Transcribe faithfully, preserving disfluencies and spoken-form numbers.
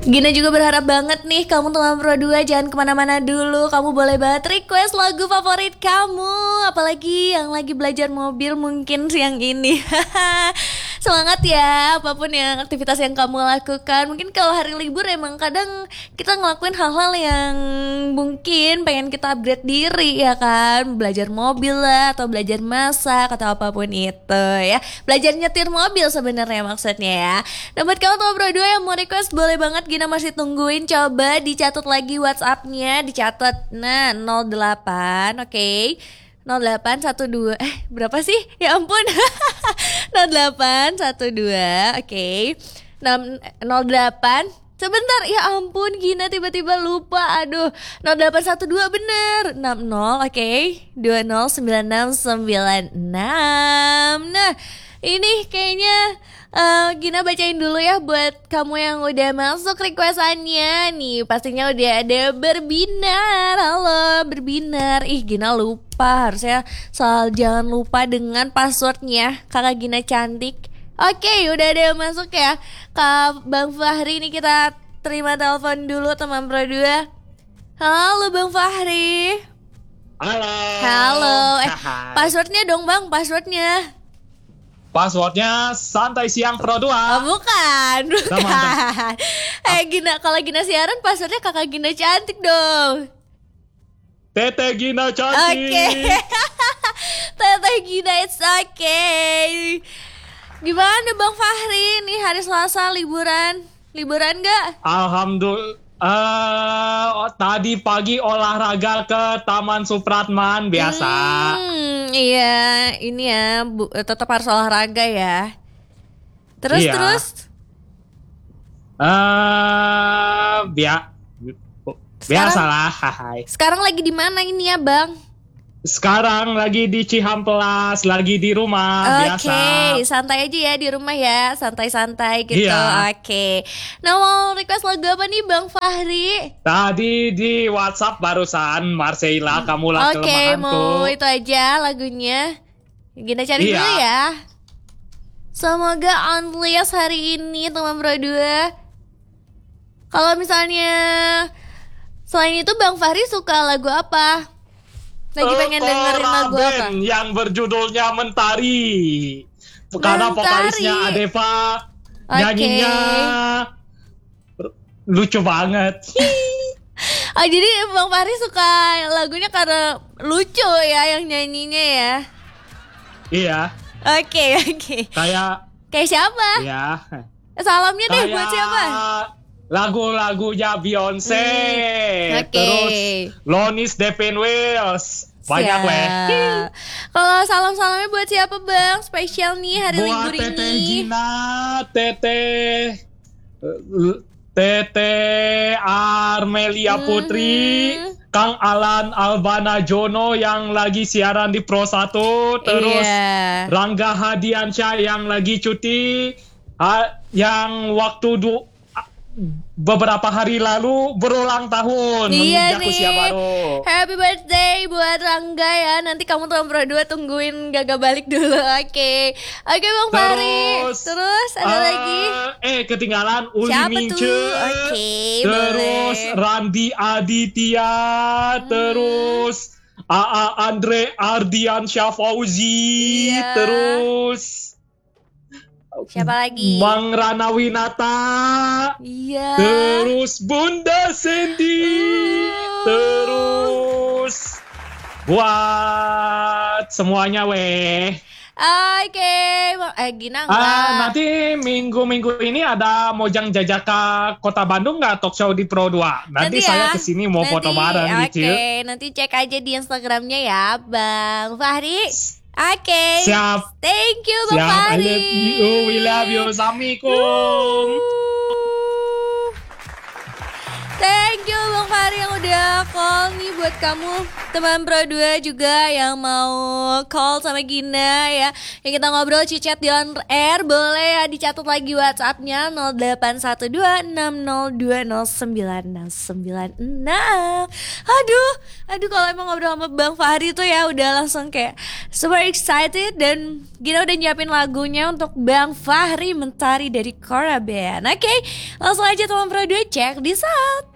Gina juga berharap banget nih kamu teman Pro dua jangan kemana-mana dulu. Kamu boleh banget request lagu favorit kamu, apalagi yang lagi belajar mobil mungkin siang ini. Semangat ya, apapun yang aktivitas yang kamu lakukan. Mungkin kalau hari libur emang kadang kita ngelakuin hal-hal yang mungkin pengen kita upgrade diri ya kan. Belajar mobil lah, atau belajar masak, atau apapun itu ya. Belajar nyetir mobil sebenarnya maksudnya ya. Dan buat kamu teman Pro dua yang mau request boleh banget, Gina masih tungguin. Coba dicatat lagi WhatsApp-nya, dicatat. Nah, nol delapan, oke okay. nol delapan satu dua eh berapa sih? Ya ampun. nol delapan satu dua oke. Okay. nol delapan sebentar, ya ampun Gina tiba-tiba lupa. Aduh, nol delapan satu dua bener. enam nol oke. Okay. dua nol sembilan enam sembilan enam. Nah, ini kayaknya Uh, Gina bacain dulu ya buat kamu yang udah masuk requestannya nih. Pastinya udah ada Berbinar. Halo Berbinar. Ih Gina lupa, harusnya soal jangan lupa dengan passwordnya Kakak Gina cantik. Oke, udah ada yang masuk ya. Kak Bang Fahri, ini kita terima telepon dulu teman Pro dua. Halo Bang Fahri. Halo. Halo. Eh, passwordnya dong Bang, passwordnya. Passwordnya Santai Siang Pro dua. Oh, bukan, bukan. Eh Gina, kalau Gina siaran passwordnya Kakak Gina cantik dong. Tete Gina cantik. Oke. Okay. Tete Gina it's okay. Gimana Bang Fahri nih hari Selasa liburan? Liburan gak? Alhamdulillah. Uh, tadi pagi olahraga ke Taman Supratman biasa. Hmm, iya, ini ya bu, tetap harus olahraga ya. Terus iya. terus. Uh, bia, biasalah. Hai. Sekarang lagi di mana ini ya Bang? Sekarang lagi di Cihampelas, lagi di rumah. Oke, biasa. Oke, santai aja ya di rumah ya, santai-santai gitu. Iya. Oke. Nah, mau request lagu apa nih Bang Fahri? Tadi di WhatsApp barusan Marcella, hmm. kamulah Oke, kelemahanku. mau itu aja lagunya. Gina cari iya. dulu ya. Semoga antusias hari ini teman Pro dua. Kalau misalnya selain itu Bang Fahri suka lagu apa? Lagi pengen dengerin lagu apa? Yang berjudulnya Mentari. Karena vokalisnya Adeva, okay. nyanyinya lucu banget. Oh, jadi Bang Fahri suka lagunya karena lucu ya yang nyanyinya ya? Iya. Oke, okay, oke. Okay. Kayak Kayak siapa? Iya. Salamnya deh Kayak buat siapa? Lagu-lagunya Beyonce, hmm, okay. terus Lonis Devin Wills, banyak weh. Kalau salam-salamnya buat siapa Bang? Spesial nih hari buat libur Tete ini. Gina, Tete, Tete Armelia Putri, hmm. Kang Alan Albana Jono yang lagi siaran di Pro satu, terus yeah. Rangga Hadiansyah yang lagi cuti, yang waktu du beberapa hari lalu berulang tahun. Iya nih. Usia baru. Happy birthday buat Rangga ya. Nanti kamu teman Pro dua tungguin Gaga balik dulu. Oke. Okay. Oke okay, Bang Fahri. Terus, terus ada uh, lagi. Eh ketinggalan Uli Mince. Oke, okay, terus boleh. Randi Aditya, hmm. terus A A Andre Ardiansyah Fauzi, iya. terus siapa lagi? Bang Rana Winata. Iya. Terus Bunda Sandy. Uh. Terus buat semuanya weh. Oke, okay. eh Gina enggak. Ah, nanti minggu-minggu ini ada Mojang Jajaka Kota Bandung nggak talk show di Pro dua. Nanti, nanti saya ya. kesini mau nanti, foto bareng okay. gitu. Oke, nanti cek aja di Instagramnya ya, Bang Fahri. Oke, okay. Siap. Thank you Bang Siap. Fahri. I love you, we love you, Assalamualaikum. Thank you Bang Fahri yang udah call. call nih buat kamu teman Pro dua juga yang mau call sama Gina ya. Yang kita ngobrol cicat di on air, boleh ya dicatat lagi WhatsApp-nya nol delapan satu dua enam nol dua nol sembilan enam sembilan enam. Aduh, aduh kalau emang ngobrol sama Bang Fahri tuh ya udah langsung kayak super excited. Dan Gina udah nyiapin lagunya untuk Bang Fahri, Mentari dari Cora Band. Oke, langsung aja teman Pro dua, check this out.